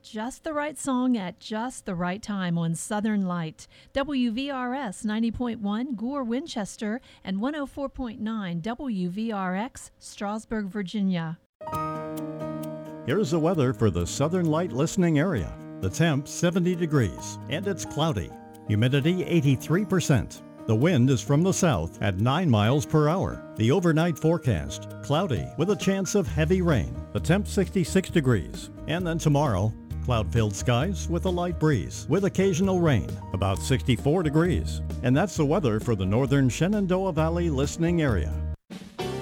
just the right song at just the right time on Southern Light. WVRS 90.1 Gore, Winchester, and 104.9 WVRX, Strasburg, Virginia. Here's the weather for the Southern Light listening area. The temp 70 degrees and it's cloudy. Humidity 83%. The wind is from the south at 9 miles per hour. The overnight forecast, cloudy with a chance of heavy rain. The temp 66 degrees. And then tomorrow, cloud-filled skies with a light breeze with occasional rain, about 64 degrees. And that's the weather for the northern Shenandoah Valley listening area.